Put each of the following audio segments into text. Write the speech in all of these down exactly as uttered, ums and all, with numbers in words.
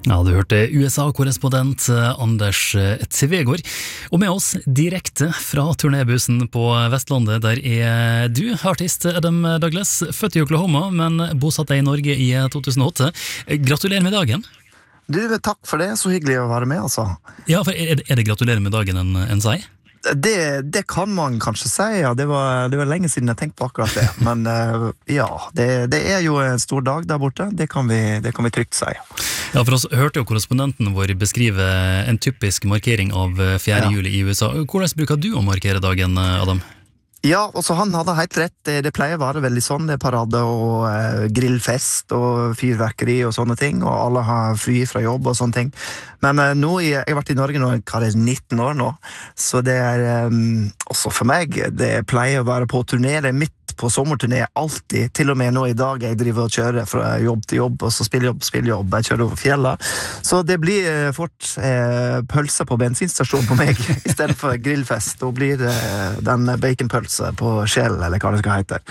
Ja, du hørte U S A-korrespondent Anders Tvegård, og med oss direkte fra turnébussen på Vestlandet, der er du, artist Adam Douglas, født i Oklahoma, men bosatt deg i Norge i to tusen og åtte. Gratulerer med dagen. Du, takk for det, så hyggelig å være med, altså. Ja, for er det, er det gratulerer med dagen en, en sier? Det, det kan man kanskje si, ja. Det var, det var lenge siden jeg tenkte på akkurat det. Men uh, ja, det, det er jo en stor dag der borte. Det kan vi, det kan vi trygt si. Ja, for oss hørte jo korrespondenten vår beskrive en typisk markering av fjerde juli i U S A. Hvordan bruker du å markere dagen, Adam? Ja, også han hadde helt rett. Det, det pleier å være veldig sånn. Det er parade og eh, grillfest og fyrverkeri og sånne ting, og alle har fri fra jobb og sånne ting. Men eh, nå, jeg har vært i Norge nå, hva er det, nitten år nå, så det er eh, også for meg, det pleier å være på turné, det er midt på sommerturné, alltid, til og med nå i dag jeg driver og kjører fra jobb til jobb, og så spiller jobb, spiller jobb, jeg kjører over fjellet, så det blir eh, fort eh, pølse på bensinstasjonen på meg, i stedet for grillfest, og blir det eh, den baconpølse på Shell, eller hva det skal hete.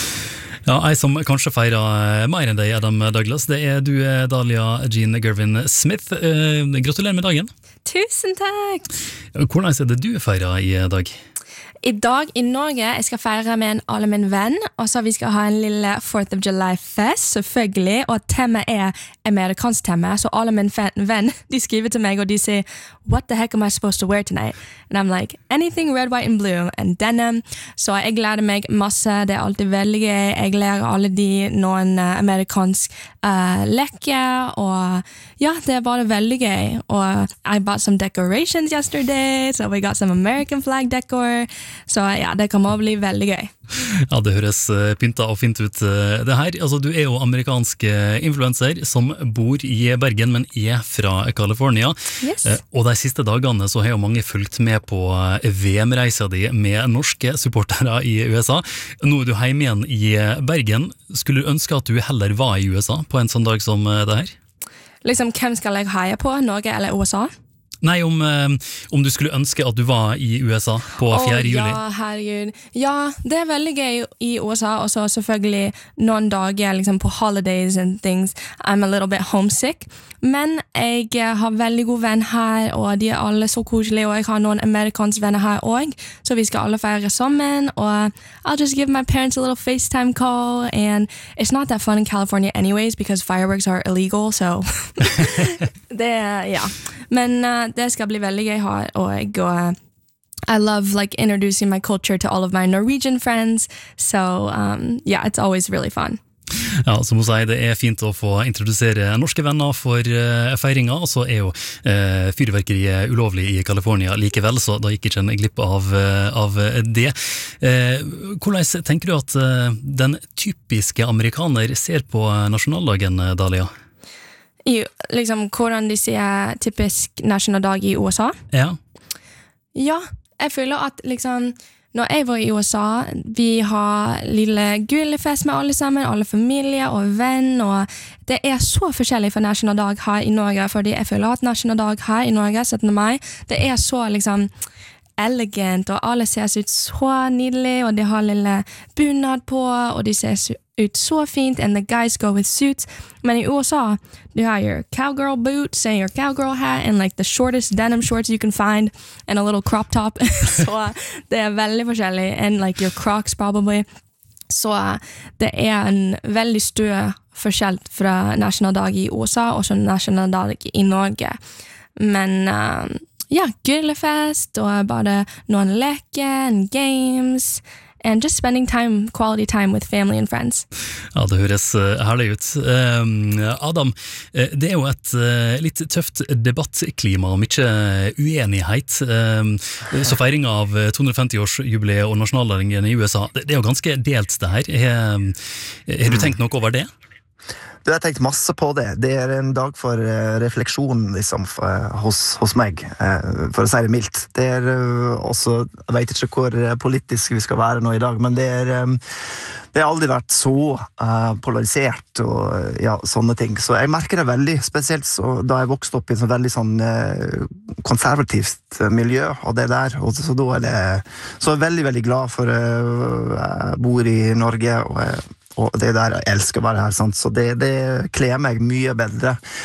Ja, jeg som kanskje feirer mer enn deg, Adam Douglas, det er du, Dahlia Jean Gervin Smith. Eh, gratulerer med dagen. Tusen takk! Hvordan er det du feirer i dag? I dag i Norge, jeg skal feire med en alle min venn, og så vi skal ha en lille fourth of July-fest, selvfølgelig, og temaet er amerikansk tema, så alle min venn, de skriver til meg, og de sier, what the heck am I supposed to wear tonight? And I'm like, anything red, white and blue, and denim, så jeg gleder meg masse, det er alltid veldig gøy, jeg lærer alle de noen uh, amerikansk uh, leker, og ja, det er bare veldig gøy, og I bought some decorations yesterday, so we got some American flag decor, så ja, det kan bare bli veldig gøy. Ja, det høres pynta og fint ut det her. Altså, du er jo amerikansk influencer som bor i Bergen, men er fra California. Yes. Og de siste dagene så har jo mange fulgt med på V M-reisa di med norske supportere i U S A. Nå er du hjemme igjen i Bergen. Skulle du ønske at du heller var i U S A på en sånn dag som det her? Liksom, hvem skal jeg heie på? Norge eller U S A? Nei, om, om du skulle ønske at du var i U S A på fjerde juli. Åh, ja, herregud. Ja, det er veldig gøy i U S A, og så selvfølgelig noen dager liksom, på holidays and things, I'm a little bit homesick. Men jeg har veldig god venn her, og de er alle så koselige, og jeg har noen amerikanske venner her også, så vi skal alle feire sammen, og I'll just give my parents a little FaceTime call, and it's not that fun in California anyways, because fireworks are illegal, so det er, ja. Men uh, det skal bli veldig gøy her, og uh, I love like introducing my culture to all of my Norwegian friends, so um, yeah, it's always really fun. Ja, som hun sier, det er fint å få introdusere norske venner for uh, feiringa, og så er jo uh, fyrverkeri ulovlig i California likevel, så da gikk ikke en glipp av, uh, av det. Uh, hvordan tenker du at uh, den typiske amerikaner ser på nasjonaldagen, Dahlia? I, liksom, hvordan de sier typisk nasjonaldag i U S A? Ja. Ja, jeg føler at liksom, når jeg var i U S A, vi har lille grillfest med alle sammen, alle familier og venn, og det er så forskjellig for nasjonaldag her i Norge, fordi jeg føler at nasjonaldag her i Norge, syttende mai, det er så liksom elegant, og alle ser ut så nydelig, og de har lille bunad på, og de ser ut så fint, and the guys go with suits. Men i U S A, du har your cowgirl boots and your cowgirl hat and like the shortest denim shorts you can find and a little crop top. Så det er veldig forskjellig, and like your Crocs probably. Så det er en veldig stor forskjell fra nasjonaldag i U S A og så nasjonaldag i Norge. Men um, ja, grillefest og bare noen leker and games and just spending time, quality time with family and friends. Ja, det høres uh, herlig ut. Um, Adam, uh, det er jo et uh, litt tøft debattklima, om ikke uenighet. Um, så feiring av to hundre femti års jubileet og nasjonaldagen i U S A, det, det er jo ganske delt det her. Har, har du tenkt noe over det? Du har tenkt masse på det. Det er en dag for uh, refleksjon liksom, for, uh, hos, hos meg, uh, for å si det mildt. Det er uh, også, jeg vet ikke hvor uh, politisk vi skal være nå i dag, men det er, um, det har aldri vært så uh, polarisert og uh, ja, sånne ting. Så jeg merker det veldig, spesielt så, da jeg vokste opp i en sånn veldig sånn, uh, konservativt uh, miljø, og det der, og så, så da er det, så er jeg veldig, veldig glad for uh, jeg bor i Norge, og uh, og det der jeg elsker å være her, sant? Så det, det kler meg mye bedre.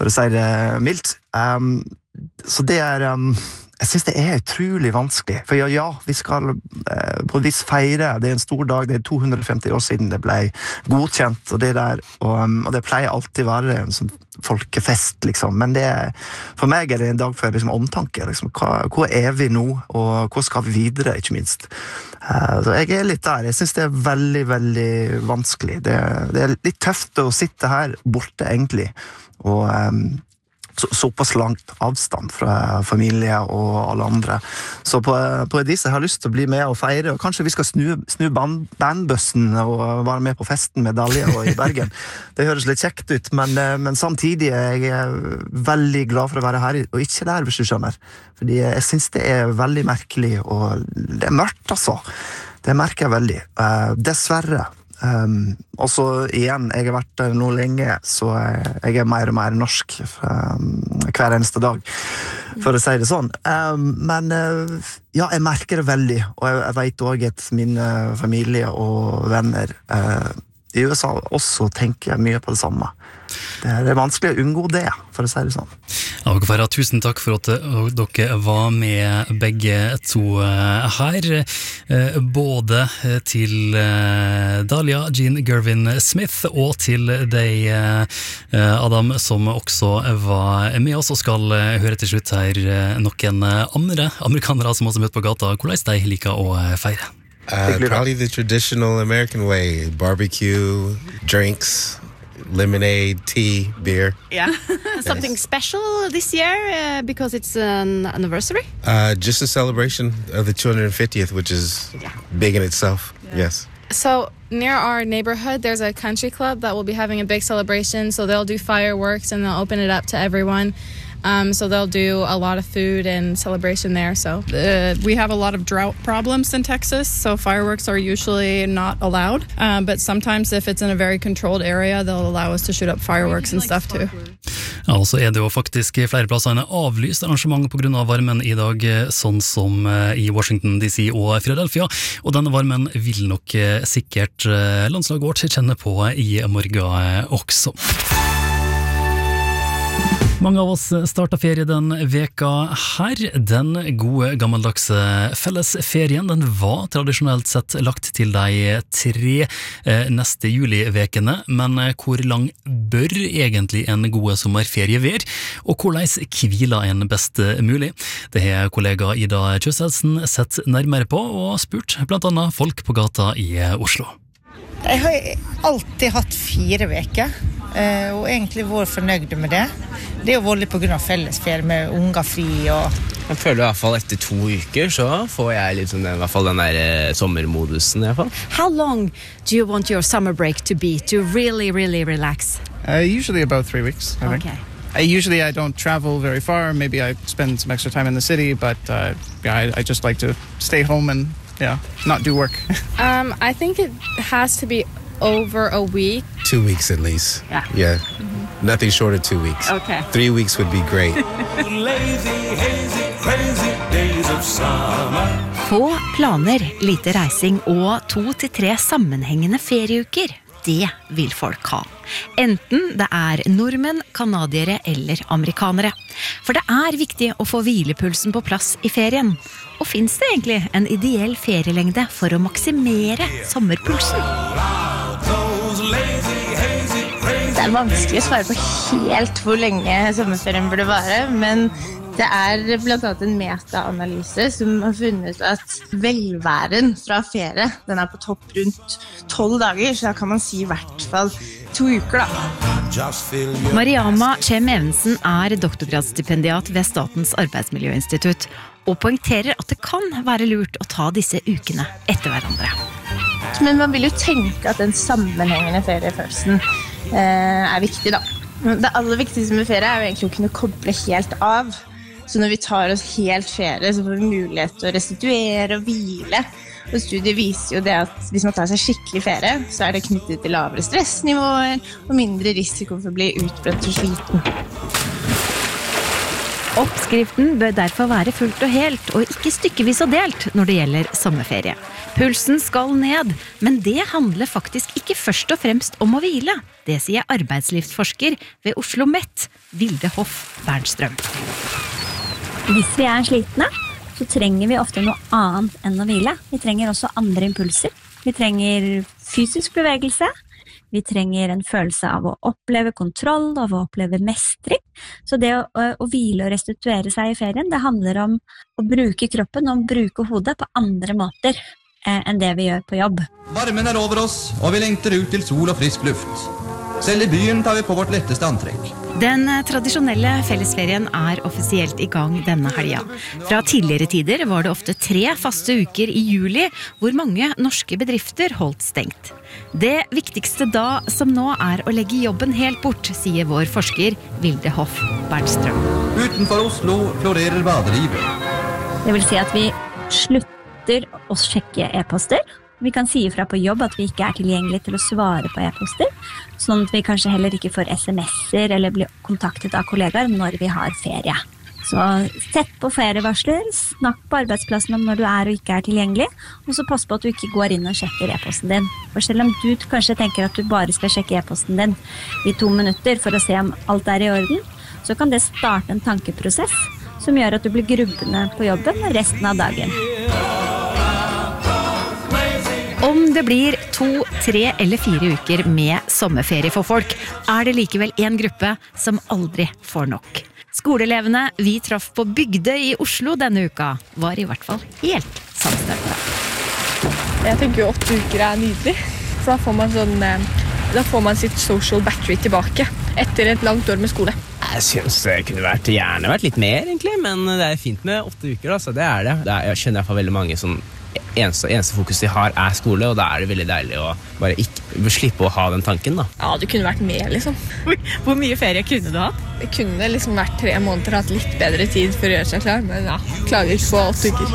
for å si det mildt. Um, så det er... Um, Jeg synes det er utrolig vanskelig, for ja, ja vi skal eh, på et vis feire, det er en stor dag, det er to hundre og femti år siden det ble godkjent, og det der, og, um, og det pleier alltid å være en sånn folkefest, liksom, men det er, for meg er det en dag for liksom, omtanke, liksom, hva, hvor er vi nå, og hvor skal vi videre, ikke minst. Uh, så jeg er litt der, jeg synes det er veldig, veldig vanskelig, det, det er litt tøft å sitte her borte, egentlig, og... Um, Så, såpass langt avstand fra familie og alle andre. Så på, på et vis jeg har lyst til å bli med og feire, og kanskje vi skal snu, snu band, bandbussen og være med på festen med Dalja og i Bergen. Det høres litt kjekt ut, men, men samtidig er jeg veldig glad for å være her, og ikke der, hvis du skjønner. Fordi jeg synes det er veldig merkelig, og det er mørkt, altså. Det merker jeg veldig. Uh, dessverre. Um, og så igjen, jeg har vært der nå lenge, så jeg er mer og mer norsk um, hver eneste dag, for å si det sånn. Um, men uh, ja, jeg merker det veldig, og jeg, jeg vet også at min uh, familie og venner uh, i U S A også tenker mye på det samme. Det er, det er vanskelig å unngå det, for å si det sånn. Ja, Åge, tusen takk for at dere var med begge to her, både til Dalja Jean Gervin Smith og til deg, Adam, som også var med oss og skal høre til slutt her noen andre amerikanere som også møter på gata. Hvordan de liker å feire? Uh, probably the traditional American way, barbecue, drinks, lemonade, tea, beer. Yeah. Something Yes. special this year uh, because it's an anniversary? Uh, just a celebration of the two hundred fiftieth, which is Yeah. big in itself. Yes. So near our neighborhood, there's a country club that will be having a big celebration. So they'll do fireworks and they'll open it up to everyone. Um, so they'll do a lot of food and celebration there. So Uh, we have a lot of drought problems in Texas, so fireworks are usually not allowed. Um, but sometimes if it's in a very controlled area, they'll allow us to shoot up fireworks and stuff too. Ja, og så er det jo faktisk flere plasser enn avlyst arrangement på grunn av varmen i dag, sånn som i Washington D C og Philadelphia, og denne varmen vil nok sikkert landslaget vårt kjenne på i morgen også. Mange av oss startet ferie den veka her. Den gode gammeldagse fellesferien, den var tradisjonelt sett lagt til de tre eh, neste julivekene, men hvor lang bør egentlig en god sommerferie være, og hvordan hviler en best mulig? Det har kollega Ida Kjøselsen sett nærmere på og spurt blant annet folk på gata i Oslo. Jeg har alltid hatt fire veker, og egentlig vært fornøyd med det. Det er jo voldelig på grunn av fellesferie med unger fri og... Jeg føler i hvert fall etter to uker så får jeg litt sånn, i hvert fall den der eh, sommermodusen i hvert fall. How long do you want your summer break to be to really, really relax? Uh, usually about three weeks, I think. Okay. I, usually I don't travel very far. Maybe I spend some extra time in the city, but uh, yeah, I, I just like to stay home and yeah, not do work. um, I think it has to be over a week. Two weeks at least. Yeah. Yeah. Mm-hmm. Nothing short of two weeks. Okay. Three weeks would be great. Lazy, hazy, crazy days of summer. Få planer, lite reising og to til tre sammenhengende ferieuker. Det vil folk ha. Enten det er nordmenn, kanadiere eller amerikanere. For det er viktig å få hvilepulsen på plass i ferien. Og finnes det egentlig en ideell ferielengde for å maksimere sommerpulsen? Det er vanskelig å svare på helt hvor lenge sommerferien burde være, men det er blant annet en meta-analyse som har funnet at velværen fra ferie, den er på topp rundt tolv dager, så da kan man si i hvert fall to uker da. Mariama Chem Evensen er doktorgradsstipendiat ved Statens arbeidsmiljøinstitutt og poengterer at det kan være lurt å ta disse ukene etter hverandre. Men man vil jo tenke at den sammenhengende feriefølelsen eh, er viktig da. Det aller viktigste med ferie er jo egentlig å kunne koble helt av. Så når vi tar oss helt ferie, så får vi mulighet til å restituere og hvile. Og studiet viser jo det at hvis man tar seg skikkelig ferie, så er det knyttet til lavere stressnivåer og mindre risiko for å bli utbrent og sliten. Oppskriften bør derfor være fullt og helt, og ikke stykkevis og delt når det gjelder sommerferie. Pulsen skal ned, men det handler faktisk ikke først og fremst om å hvile. Det sier arbeidslivsforsker ved Oslo Met, Vilde Hoff Bernstrøm. Hvis vi er slitne, så trenger vi ofte noe annet enn å hvile. Vi trenger også andre impulser. Vi trenger fysisk bevegelse. Vi trenger en følelse av å oppleve kontroll, av å oppleve mestring. Så det å, å hvile og restituere seg i ferien, det handler om å bruke kroppen og bruke hodet på andre måter eh, enn det vi gjør på jobb. Varmen er over oss, og vi lengter ut til sol og frisk luft. Selv i byen tar vi på vårt letteste antrekk. Den tradisjonelle fellesferien er offisielt i gang denne helga. Fra tidligere tider var det ofte tre faste uker i juli, hvor mange norske bedrifter holdt stengt. Det viktigste da som nå er å legge jobben helt bort, sier vår forsker Vilde Hoff Bernstrøm. Utenfor Oslo florerer badelivet. Det vil si at vi slutter å sjekke e-poster. Vi kan si ifra på jobb at vi ikke er tilgjengelige til å svare på e-poster, sånn at vi kanskje heller ikke får sms'er eller blir kontaktet av kollegaer når vi har ferie. Så sett på ferievarsler, snakk på arbeidsplassen om når du er og ikke er tilgjengelig, og så pass på at du ikke går inn og sjekker e-posten din. For selv om du kanskje tenker at du bare skal sjekke e-posten din i to minutter for å se om alt er i orden, så kan det starte en tankeprosess som gjør at du blir grubbende på jobben resten av dagen. Om det blir to, tre eller fire uker med sommerferie for folk, er det likevel en gruppe som aldri får nok. Skoleelevene vi traff på Bygde i Oslo denne uka, var i hvert fall helt samstemte. Jeg tenker jo åtte uker er nydelig, for da får man sånn, da får man sitt social battery tilbake etter et langt år med skole. Jeg synes det kunne vært, gjerne vært litt mer egentlig, men det er fint med åtte uker, altså, det er det. det er, jeg kjenner i hvert fall veldig mange som eneste, eneste fokus de har er skole, og da er det veldig deilig å bare ikke slippe å ha den tanken da. Ja, det kunne vært mer liksom. Hvor, hvor mye ferie kunne du ha? Det kunne liksom vært tre måneder, hatt litt bedre tid for å gjøre seg klar, men ja, klager ikke på åtte uker.